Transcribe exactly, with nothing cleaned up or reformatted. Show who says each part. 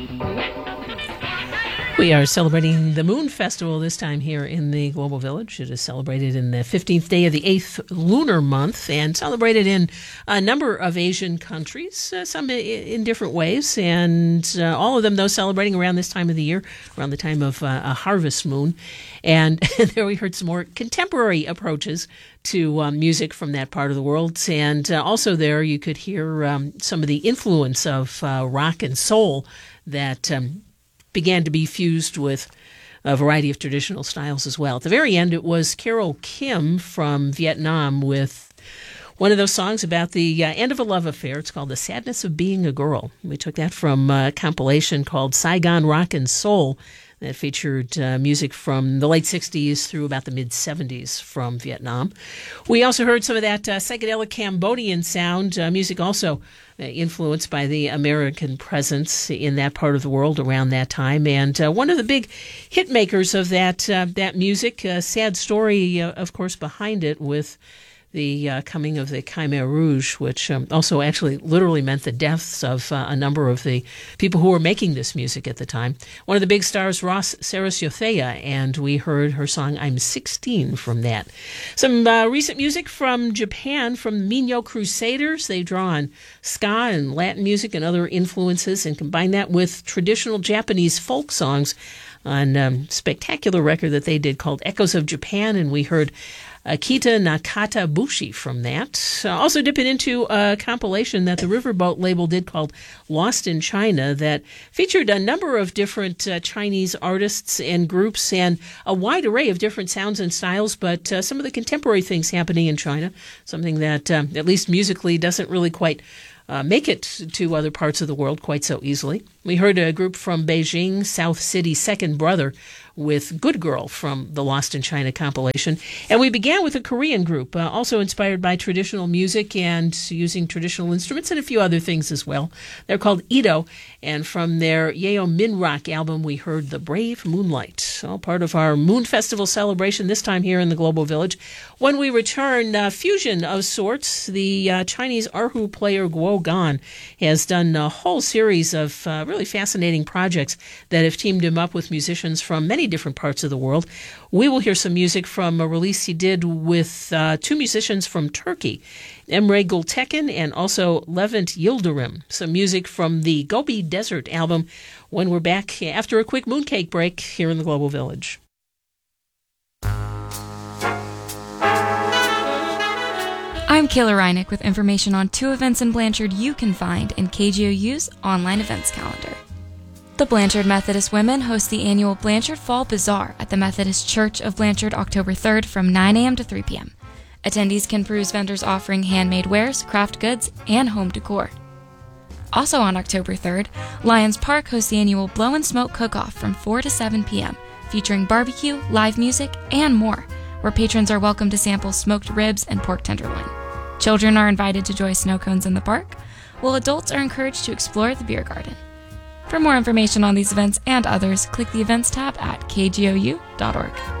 Speaker 1: We are celebrating the Moon Festival this time here in the Global Village. It is celebrated in the fifteenth day of the eighth lunar month and celebrated in a number of Asian countries, uh, some in different ways, and uh, all of them, though, celebrating around this time of the year, around the time of uh, a harvest moon. And there we heard some more contemporary approaches to um, music from that part of the world. And uh, also there you could hear um, some of the influence of uh, rock and soul that um, began to be fused with a variety of traditional styles as well. At the very end, it was Carole Kim from Vietnam with one of those songs about the uh, end of a love affair. It's called The Sadness of Being a Girl. We took that from a compilation called Saigon Rock and Soul that featured uh, music from the late sixties through about the mid-seventies from Vietnam. We also heard some of that uh, psychedelic Cambodian sound, uh, music also uh, influenced by the American presence in that part of the world around that time. And uh, one of the big hit makers of that, uh, that music, a sad story, uh, of course, behind it with the uh, coming of the Khmer Rouge, which um, also actually literally meant the deaths of uh, a number of the people who were making this music at the time. One of the big stars, Ross Sarasyothea, and we heard her song I'm sixteen from that. Some uh, recent music from Japan, from Minyo Crusaders. They draw on ska and Latin music and other influences and combine that with traditional Japanese folk songs on a um, spectacular record that they did called Echoes of Japan, and we heard Akita Nakata Bushi from that. Uh, also dipping into a compilation that the Riverboat label did called Lost in China that featured a number of different uh, Chinese artists and groups and a wide array of different sounds and styles, but uh, some of the contemporary things happening in China, something that, um, at least musically, doesn't really quite Uh, make it to other parts of the world quite so easily. We heard a group from Beijing, South City Second Brother, with Good Girl from the Lost in China compilation. And we began with a Korean group, uh, also inspired by traditional music and using traditional instruments and a few other things as well. They're called Ito, and from their Yeo Min Rock album, we heard The Brave Moonlight, all part of our Moon Festival celebration, this time here in the Global Village. When we return, uh, fusion of sorts, the uh, Chinese erhu player Guo Gan has done a whole series of uh, really fascinating projects that have teamed him up with musicians from many different parts of the world. We will hear some music from a release he did with uh, two musicians from Turkey, Emre Gültekin and also Levent Yildirim. Some music from the Gobi Desert album when we're back after a quick mooncake break here in the Global Village.
Speaker 2: I'm Kayla Reinick with information on two events in Blanchard you can find in K G O U's online events calendar. The Blanchard Methodist Women host the annual Blanchard Fall Bazaar at the Methodist Church of Blanchard October third from nine a.m. to three p.m. Attendees can peruse vendors offering handmade wares, craft goods, and home decor. Also on October third, Lions Park hosts the annual Blow and Smoke Cook-Off from four to seven p.m., featuring barbecue, live music, and more, where patrons are welcome to sample smoked ribs and pork tenderloin. Children are invited to enjoy snow cones in the park, while adults are encouraged to explore the beer garden. For more information on these events and others, click the Events tab at k g o u dot org.